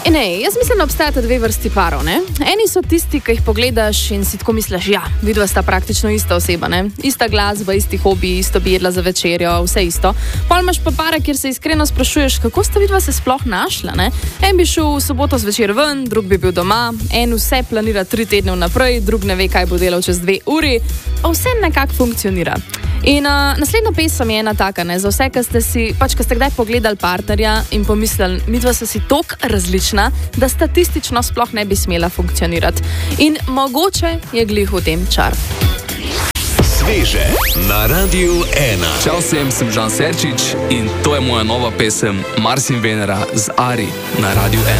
Jaz mislim, da obstajata dve vrsti parov. Ne? Eni so tisti, ki jih pogledaš in si tako misliš, ja, vidva sta praktično ista oseba, ne? Ista glasba, isti hobi, isto bi jedla za večerjo, vse isto. Pol imaš pa pare, kjer se iskreno sprašuješ, kako sta vidva se sploh našla. Ne? En bi šel v soboto zvečer ven, drug bi bil doma, en vse planira 3 tedne vnaprej, drug ne ve, kaj bo delal čez 2 uri, pa vse nekako funkcionira. In naslednja pesem je ena taka, ne, za vse, ki ste kdaj pogledali partnerja in pomislili, midva sta si toliko različna, da statistično sploh ne bi smela funkcionirati. In mogoče je glih v tem čar. Sveže na Radiu 1. Čau vsem, sem Žan Serčič in to je moja nova pesem Mars in Venera z Ari na Radiu 1.